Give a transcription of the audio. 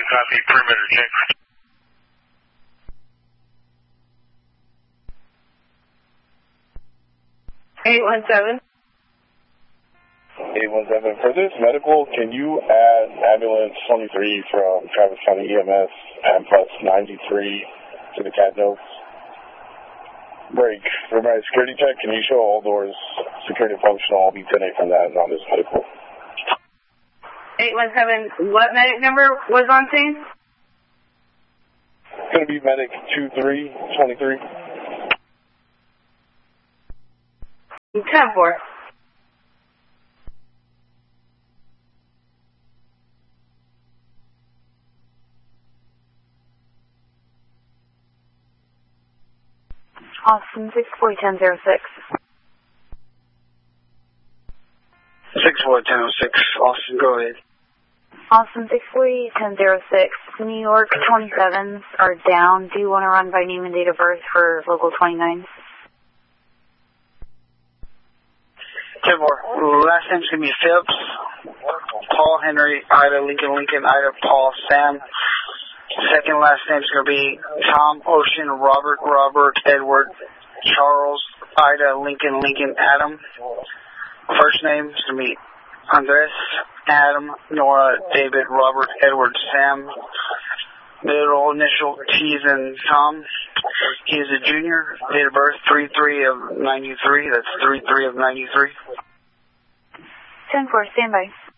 copy, perimeter check. 817. 817. For this medical, can you add ambulance 23 from Travis County EMS and plus 93 to the CAD notes? Break. For my security check, can you show all doors security functional? I'll be 10-8 from that on this medical. 817. What medic number was on scene? It's going to be medic 2323. 10-4. Austin 640-1006. 640-1006. Austin, go ahead. Austin 640-1006. New York 27s are down. Do you want to run by name and date of birth for local 29s? 10-4. Last name's going to be Phipps. Paul, Henry, Ida, Lincoln, Ida, Paul, Sam. Second last name's going to be Tom, Ocean, Robert, Edward, Charles, Ida, Lincoln, Adam. First name's going to be Andres, Adam, Nora, David, Robert, Edward, Sam. Middle initial T's and Tom. He is a junior. Date of birth 3/3 of 93. That's 3/3 of 93. 10-4, stand by.